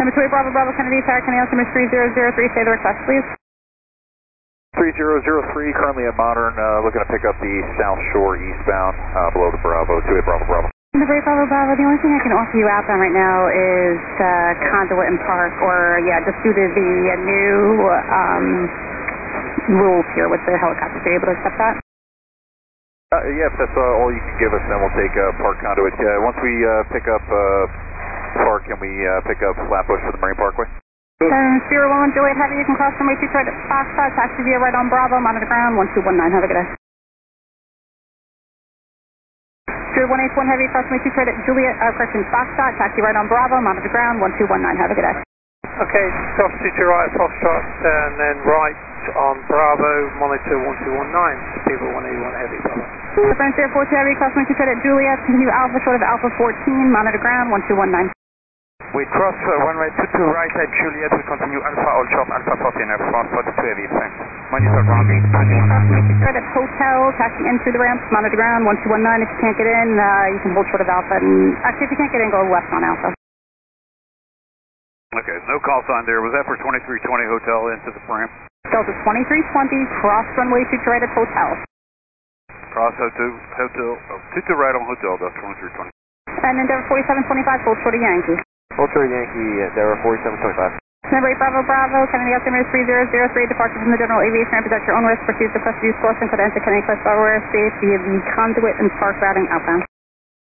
Number 2 Bravo Bravo Kennedy Tower, can I altimeter 3003, say the request please? 3003, currently at Modern, looking to pick up the South Shore eastbound, below the Bravo, 2 Bravo Bravo. Number 8 Bravo Bravo, the only thing I can offer you outbound right now is Conduit and Park, or just due to the new rules here with the helicopters. Are you able to accept that? Yeah, if that's all you can give us, then we'll take Park Conduit. Once we pick up Park, can we pick up Flatbush for the Marine Parkway? 01 Juliet Heavy, you can cross runway 23 right at Foxtrot, taxi via right on Bravo, monitor ground, 1219, have a good day. 0181 Heavy, cross runway 23 right at Juliet, Foxtrot, taxi right on Bravo, monitor ground, 1219, have a good day. Okay, cross 22 right at Foxtrot, and then right on Bravo, monitor 1219, people 181 Heavy, Bravo. French Air 42 Heavy, cross runway 23 right at Juliet, continue Alpha short of Alpha 14, monitor ground, 1219. We cross runway 22 right at Juliet, we continue Alpha All Shop, Alpha 14, France 42 Heavy, thanks. Monitor grounding, 2100. Right at Hotel, taxi in through the ramps, monitor ground, 1219. If you can't get in, you can hold short of Alpha, and actually if you can't get in, go left on Alpha. Okay, no call sign there. Was that for 2320 Hotel into the ramp? Delta 2320, cross runway 22 right at Hotel. Cross Hotel, 22 right on Hotel, Delta 2320. And Endeavor 4725, hold short of Yankee. Hold short of Yankee, Endeavor 4725. Number 8 Bravo Bravo, Kennedy altimeter 3003, departure from the general aviation ramp is at your own risk. Proceed to request use course and could enter Kennedy Quest Bravo airspace via the Conduit and Park routing outbound.